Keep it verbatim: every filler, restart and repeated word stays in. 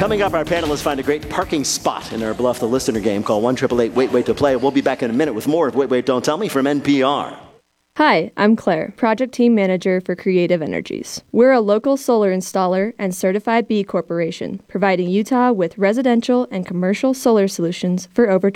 Coming up, our panelists find a great parking spot in our Bluff the Listener game. Call one eight eight eight wait wait to play. We'll be back in a minute with more of Wait, Wait, Don't Tell Me from N P R. Hi, I'm Claire, Project Team Manager for Creative Energies. We're a local solar installer and certified B Corporation, providing Utah with residential and commercial solar solutions for over